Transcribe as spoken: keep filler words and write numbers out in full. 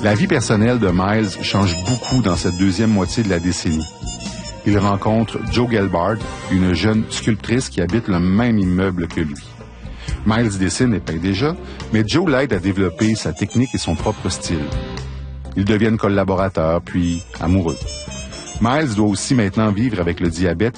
La vie personnelle de Miles change beaucoup dans cette deuxième moitié de la décennie. Il rencontre Jo Gelbard, une jeune sculptrice qui habite le même immeuble que lui. Miles dessine et peint déjà, mais Jo l'aide à développer sa technique et son propre style. Ils deviennent collaborateurs, puis amoureux. Miles doit aussi maintenant vivre avec le diabète